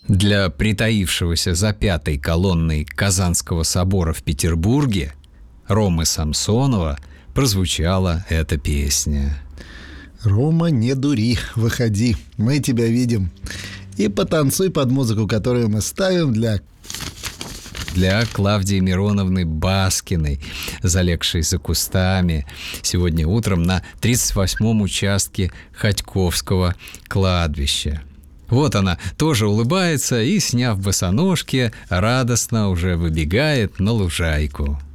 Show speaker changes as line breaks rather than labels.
Для притаившегося за пятой колонной Казанского собора в Петербурге Ромы Самсонова прозвучала эта песня.
Рома, не дури, выходи, мы тебя видим. И потанцуй под музыку, которую мы ставим для
Клавдии Мироновны Баскиной, залегшей за кустами сегодня утром на 38-м участке Хотьковского кладбища. Вот она тоже улыбается и, сняв босоножки, радостно уже выбегает на лужайку.